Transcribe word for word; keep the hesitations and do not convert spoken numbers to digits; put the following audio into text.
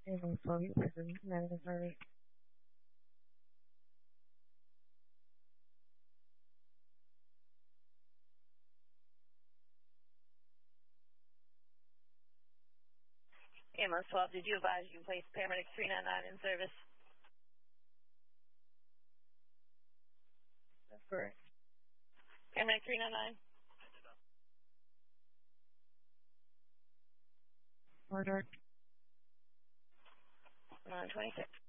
Ambulance twelve, you person, medical service. Ambulance twelve, did you advise you place paramedic three nine nine in service? That's correct. Paramedic three nine nine? Order. nine twenty-six.